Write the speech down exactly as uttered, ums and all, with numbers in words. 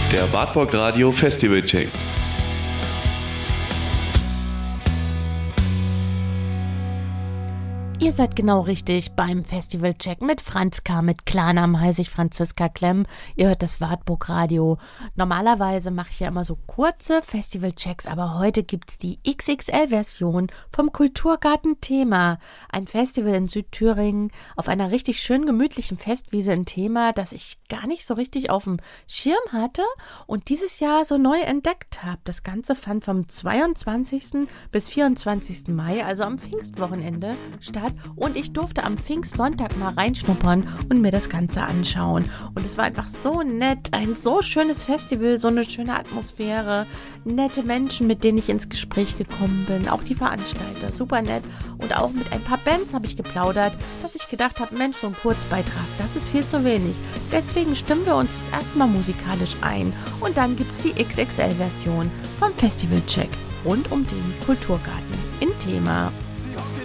Der Wartburg Radio Festival Check. Ihr seid genau richtig beim Festival-Check mit Franz K. Mit Klarnamen heiße ich Franziska Klemm. Ihr hört das Wartburg Radio. Normalerweise mache ich ja immer so kurze Festival-Checks, aber heute gibt es die X X L-Version vom Kulturgarten Thema. Ein Festival in Südthüringen auf einer richtig schön gemütlichen Festwiese in Thema, das ich gar nicht so richtig auf dem Schirm hatte und dieses Jahr so neu entdeckt habe. Das Ganze fand vom zweiundzwanzigsten bis vierundzwanzigsten Mai, also am Pfingstwochenende, statt. Und ich durfte am Pfingstsonntag mal reinschnuppern und mir das Ganze anschauen. Und es war einfach so nett, ein so schönes Festival, so eine schöne Atmosphäre, nette Menschen, mit denen ich ins Gespräch gekommen bin, auch die Veranstalter, super nett. Und auch mit ein paar Bands habe ich geplaudert, dass ich gedacht habe, Mensch, so ein Kurzbeitrag, das ist viel zu wenig. Deswegen stimmen wir uns jetzt erstmal musikalisch ein. Und dann gibt es die X X L-Version vom Festival-Check rund um den Kulturgarten in Thema.